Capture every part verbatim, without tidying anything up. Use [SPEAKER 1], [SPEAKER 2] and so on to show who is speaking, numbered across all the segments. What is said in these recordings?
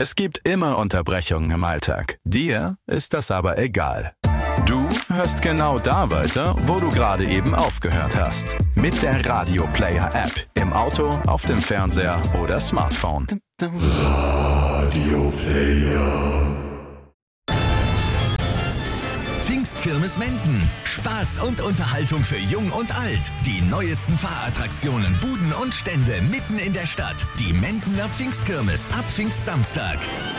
[SPEAKER 1] Es gibt immer Unterbrechungen im Alltag. Dir ist das aber egal. Du hörst genau da weiter, wo du gerade eben aufgehört hast. Mit der Radio Player App. Im Auto, auf dem Fernseher oder Smartphone.
[SPEAKER 2] Radio Player.
[SPEAKER 3] Pfingstkirmes Menden. Spaß und Unterhaltung für Jung und Alt. Die neuesten Fahrattraktionen, Buden und Stände mitten in der Stadt. Die Mendener Pfingstkirmes ab Pfingstsamstag.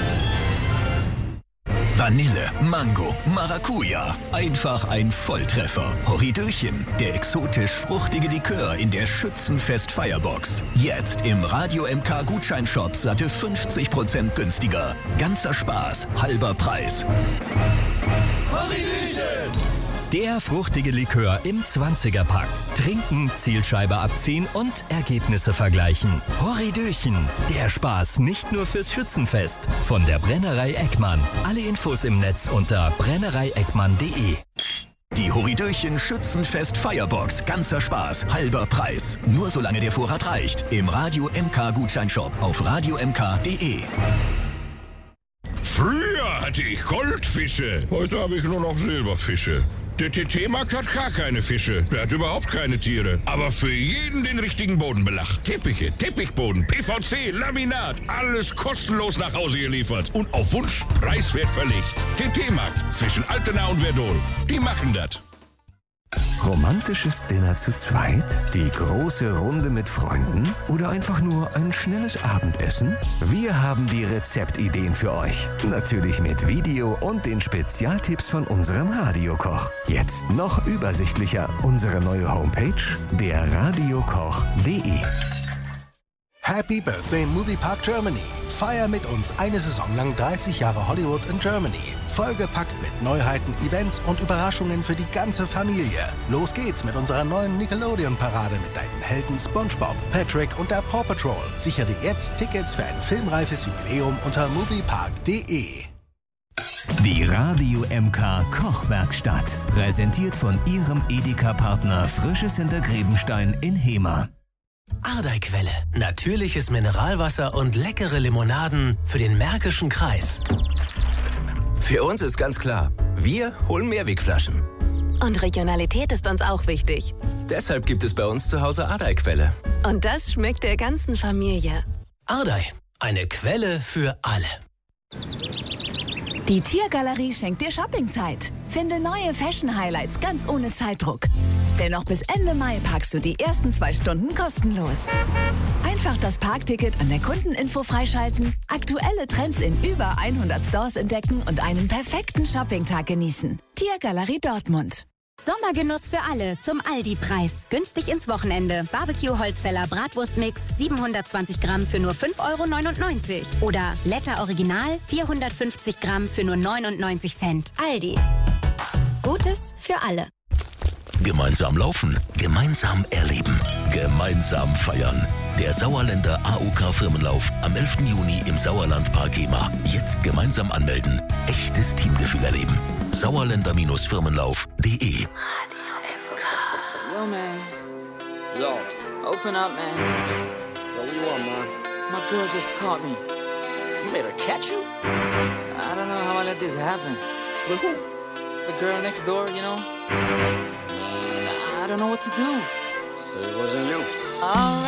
[SPEAKER 3] Vanille, Mango, Maracuja. Einfach ein Volltreffer. Horridöchen, der exotisch-fruchtige Likör in der Schützenfest-Feierbox. Jetzt im Radio M K Gutscheinshop satte fünfzig Prozent günstiger. Ganzer Spaß, halber Preis. Horridöchen! Der fruchtige Likör im zwanziger-Pack. Trinken, Zielscheibe abziehen und Ergebnisse vergleichen. Horridöchen. Der Spaß nicht nur fürs Schützenfest. Von der Brennerei Eckmann. Alle Infos im Netz unter brennerei eckmann punkt de. Die Horridöchen Schützenfest Firebox. Ganzer Spaß, halber Preis. Nur solange der Vorrat reicht. Im Radio M K Gutscheinshop auf radio m k punkt de.
[SPEAKER 4] Früher hatte ich Goldfische, heute habe ich nur noch Silberfische. Der T T-Markt hat gar keine Fische, der hat überhaupt keine Tiere. Aber für jeden den richtigen Bodenbelach. Teppiche, Teppichboden, P V C, Laminat, alles kostenlos nach Hause geliefert. Und auf Wunsch preiswert verlegt. T T-Markt zwischen Altena und Verdol, die machen das.
[SPEAKER 5] Romantisches Dinner zu zweit? Die große Runde mit Freunden? Oder einfach nur ein schnelles Abendessen? Wir haben die Rezeptideen für euch. Natürlich mit Video und den Spezialtipps von unserem Radiokoch. Jetzt noch übersichtlicher. Unsere neue Homepage, der radiokoch punkt de.
[SPEAKER 6] Happy Birthday Moviepark Germany. Feier mit uns eine Saison lang dreißig Jahre Hollywood in Germany. Vollgepackt mit Neuheiten, Events und Überraschungen für die ganze Familie. Los geht's mit unserer neuen Nickelodeon-Parade mit deinen Helden SpongeBob, Patrick und der Paw Patrol. Sichere jetzt Tickets für ein filmreifes Jubiläum unter moviepark punkt de.
[SPEAKER 3] Die Radio M K Kochwerkstatt. Präsentiert von ihrem Edeka-Partner Frisches Hintergräbenstein in Hemer.
[SPEAKER 7] Ardeiquelle. Natürliches Mineralwasser und leckere Limonaden für den Märkischen Kreis.
[SPEAKER 8] Für uns ist ganz klar, wir holen Mehrwegflaschen.
[SPEAKER 9] Und Regionalität ist uns auch wichtig.
[SPEAKER 8] Deshalb gibt es bei uns zu Hause Ardeiquelle.
[SPEAKER 9] Und das schmeckt der ganzen Familie.
[SPEAKER 7] Ardei, eine Quelle für alle.
[SPEAKER 10] Die Tiergalerie schenkt dir Shoppingzeit. Finde neue Fashion-Highlights ganz ohne Zeitdruck. Denn noch bis Ende Mai parkst du die ersten zwei Stunden kostenlos. Einfach das Parkticket an der Kundeninfo freischalten, aktuelle Trends in über hundert Stores entdecken und einen perfekten Shoppingtag genießen. Tiergalerie Dortmund.
[SPEAKER 11] Sommergenuss für alle zum Aldi-Preis. Günstig ins Wochenende. Barbecue-Holzfäller Bratwurstmix siebenhundertzwanzig Gramm für nur fünf Euro neunundneunzig. Oder Letter Original vierhundertfünfzig Gramm für nur neunundneunzig Cent. Aldi. Gutes für alle.
[SPEAKER 3] Gemeinsam laufen, gemeinsam erleben, gemeinsam feiern. Der Sauerländer A O K-Firmenlauf am elften Juni im Sauerlandpark Hemer. Jetzt gemeinsam anmelden. Echtes Teamgefühl erleben. Sauerländer-Firmenlauf punkt de.
[SPEAKER 12] Radio M K. Yo, man. Yo, open up, man. Yo, what you want, man? My girl just caught me. You made her catch you? I don't know how I let this happen. With who? The girl next door, you know? I don't know what to do. So it wasn't you. Oh.